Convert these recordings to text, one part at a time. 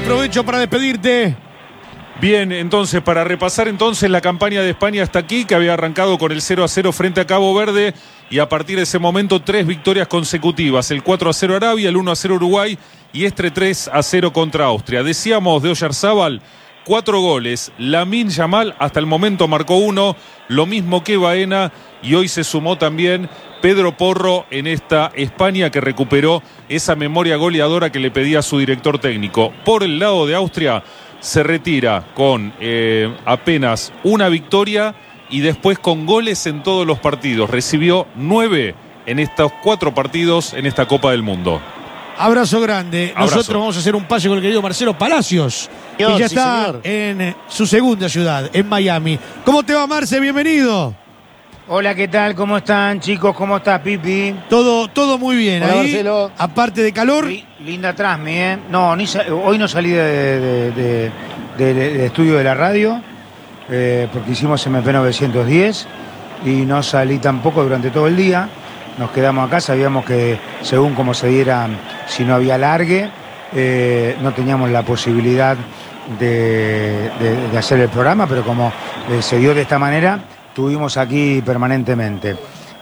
aprovecho para despedirte. Bien, entonces, para repasar entonces la campaña de España hasta aquí, que había arrancado con el 0-0 frente a Cabo Verde, y a partir de ese momento 3 victorias consecutivas, el 4-0 Arabia, el 1-0 Uruguay y este 3-0 contra Austria. Decíamos de Oyarzábal, 4 goles, Lamine Yamal hasta el momento marcó 1, lo mismo que Baena, y hoy se sumó también Pedro Porro en esta España que recuperó esa memoria goleadora que le pedía su director técnico. Por el lado de Austria, se retira con apenas una victoria y después con goles en todos los partidos. Recibió 9 en estos 4 partidos en esta Copa del Mundo. Abrazo grande. Abrazo. Nosotros vamos a hacer un pase con el querido Marcelo Palacios, que ya está en su segunda ciudad, en Miami. ¿Cómo te va, Marce? Bienvenido. Hola, ¿qué tal? ¿Cómo están, chicos? ¿Cómo está, Pipi? Todo muy bien. Hola, ahí, Marcelo. aparte de calor. Linda Trasmi, ¿eh? No, hoy no salí del estudio de la radio, porque hicimos MP 910 y no salí tampoco durante todo el día. Nos quedamos acá, sabíamos que según como se diera, si no había largue, no teníamos la posibilidad de hacer el programa, pero como se dio de esta manera, estuvimos aquí permanentemente.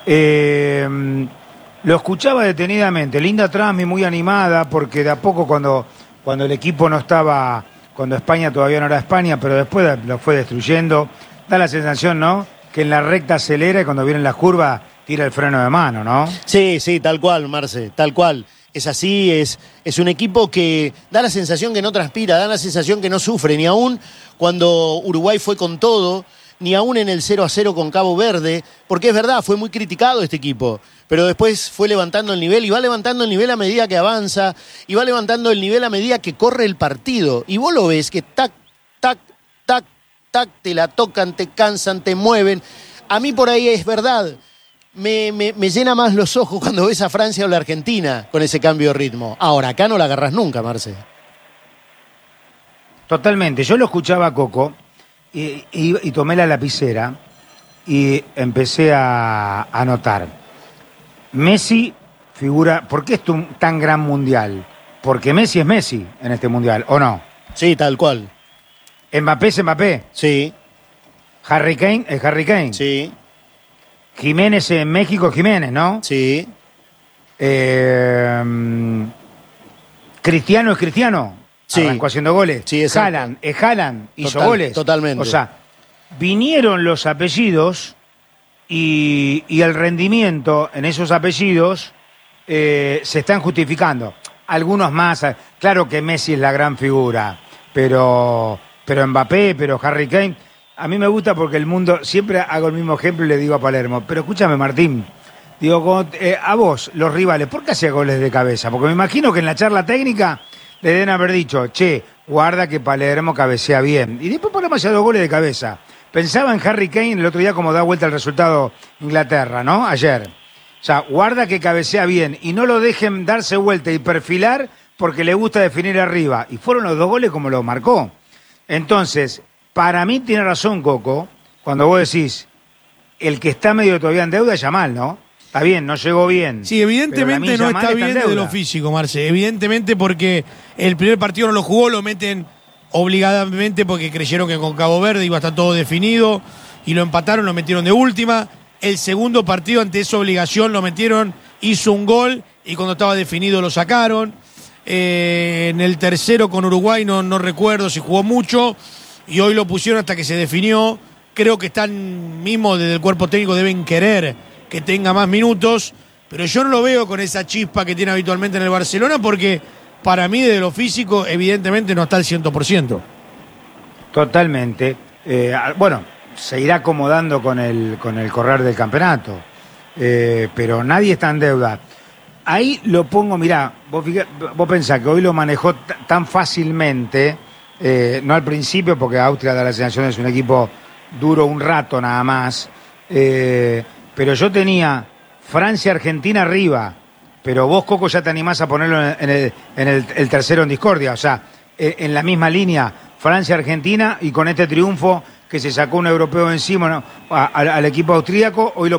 Lo escuchaba detenidamente, linda Trasmi, muy animada, porque de a poco cuando el equipo no estaba, cuando España todavía no era España, pero después lo fue destruyendo, da la sensación, ¿no?, que en la recta acelera y cuando vienen las curvas tira el freno de mano, ¿no? Sí, tal cual, Marce, tal cual. Es así, es un equipo que da la sensación que no transpira, da la sensación que no sufre, ni aún cuando Uruguay fue con todo, ni aún en el 0-0 con Cabo Verde, porque es verdad, fue muy criticado este equipo, pero después fue levantando el nivel, y va levantando el nivel a medida que avanza, y va levantando el nivel a medida que corre el partido, y vos lo ves que tac, tac, tac, tac, te la tocan, te cansan, te mueven. A mí por ahí es verdad, me llena más los ojos cuando ves a Francia o la Argentina con ese cambio de ritmo. Ahora, acá no la agarrás nunca, Marce. Totalmente, yo lo escuchaba a Coco, y tomé la lapicera y empecé a anotar. Messi figura, ¿por qué es tan gran mundial? Porque Messi es Messi en este mundial, ¿o no? Sí, tal cual. Mbappé es Mbappé. Sí. Harry Kane es Harry Kane. Sí. Jiménez en México es Jiménez, ¿no? Sí. Cristiano es Cristiano. Sí. Arrancó haciendo goles. Sí, exacto. Haaland hizo goles. Totalmente. O sea, vinieron los apellidos y el rendimiento en esos apellidos se están justificando. Algunos más. Claro que Messi es la gran figura, pero Mbappé, pero Harry Kane. A mí me gusta porque el mundo, siempre hago el mismo ejemplo y le digo a Palermo, pero escúchame, Martín, digo, a vos, los rivales, ¿por qué hacía goles de cabeza? Porque me imagino que en la charla técnica le deben haber dicho, che, guarda que Palermo cabecea bien. Y después ponemos hacia 2 goles de cabeza. Pensaba en Harry Kane el otro día como da vuelta el resultado Inglaterra, ¿no? Ayer. O sea, guarda que cabecea bien y no lo dejen darse vuelta y perfilar porque le gusta definir arriba. Y fueron los 2 goles como lo marcó. Entonces, para mí tiene razón Coco, cuando vos decís, el que está medio todavía en deuda es Yamal, ¿no? Está bien, no llegó bien. Sí, evidentemente no está bien desde lo físico, Marce. Evidentemente porque el primer partido no lo jugó, lo meten obligadamente porque creyeron que con Cabo Verde iba a estar todo definido y lo empataron, lo metieron de última. El segundo partido ante esa obligación lo metieron, hizo un gol y cuando estaba definido lo sacaron. En el tercero con Uruguay no recuerdo si jugó mucho y hoy lo pusieron hasta que se definió. Creo que están mismo desde el cuerpo técnico deben querer que tenga más minutos, pero yo no lo veo con esa chispa que tiene habitualmente en el Barcelona porque para mí desde lo físico evidentemente no está al 100%. Totalmente. Bueno, se irá acomodando con el correr del campeonato, pero nadie está en deuda. Ahí lo pongo, mirá, vos pensás que hoy lo manejó tan fácilmente, no al principio porque Austria da la sensación es un equipo duro un rato nada más, pero yo tenía Francia-Argentina arriba, pero vos, Coco, ya te animás a ponerlo en el tercero en discordia, o sea, en la misma línea, Francia-Argentina, y con este triunfo que se sacó un europeo encima, ¿no?, al equipo austríaco, hoy lo